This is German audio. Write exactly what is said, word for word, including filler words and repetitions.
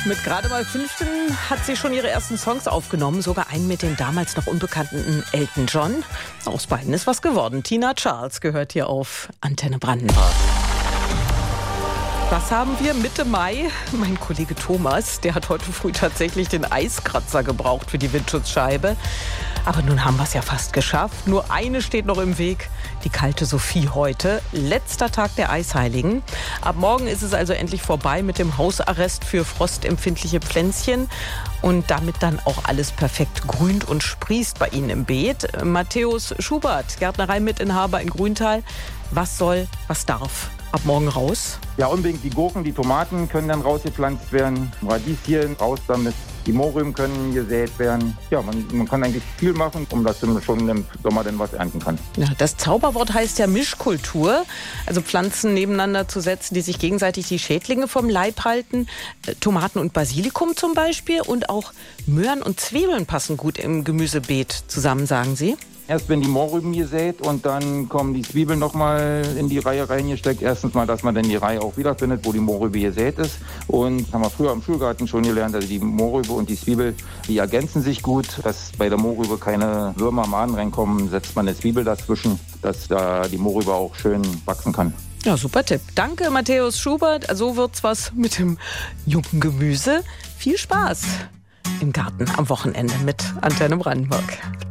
Mit gerade mal fünfzehn hat sie schon ihre ersten Songs aufgenommen, sogar einen mit dem damals noch unbekannten Elton John. Aus beiden ist was geworden. Tina Charles gehört hier auf Antenne Brandenburg. Was haben wir Mitte Mai? Mein Kollege Thomas, der hat heute früh tatsächlich den Eiskratzer gebraucht für die Windschutzscheibe. Aber nun haben wir es ja fast geschafft. Nur eine steht noch im Weg, die kalte Sophie heute. Letzter Tag der Eisheiligen. Ab morgen ist es also endlich vorbei mit dem Hausarrest für frostempfindliche Pflänzchen. Und damit dann auch alles perfekt grünt und sprießt bei Ihnen im Beet. Matthäus Schubert, Gärtnereimittinhaber in Grüntal. Was soll, was darf ab morgen raus? Ja, unbedingt die Gurken, die Tomaten können dann rausgepflanzt werden. Radieschen raus damit. Die Mohrrüben können gesät werden. Ja, man, man kann eigentlich viel machen, um dass man schon im Sommer dann was ernten kann. Ja, das Zauberwort heißt ja Mischkultur. Also Pflanzen nebeneinander zu setzen, die sich gegenseitig die Schädlinge vom Leib halten. Tomaten und Basilikum zum Beispiel. Und auch Möhren und Zwiebeln passen gut im Gemüsebeet zusammen, sagen Sie? Erst werden die Mohrrüben gesät und dann kommen die Zwiebeln nochmal in die Reihe reingesteckt. Erstens mal, dass man dann die Reihe auch wiederfindet, wo die Mohrrübe gesät ist. Und haben wir früher im Schulgarten schon gelernt, also die Mohrrübe und die Zwiebel, die ergänzen sich gut. Dass bei der Mohrrübe keine Würmer, Maden reinkommen, setzt man eine Zwiebel dazwischen, dass da die Mohrrübe auch schön wachsen kann. Ja, super Tipp. Danke, Matthäus Schubert. So wird's was mit dem jungen Gemüse. Viel Spaß im Garten am Wochenende mit Antenne Brandenburg.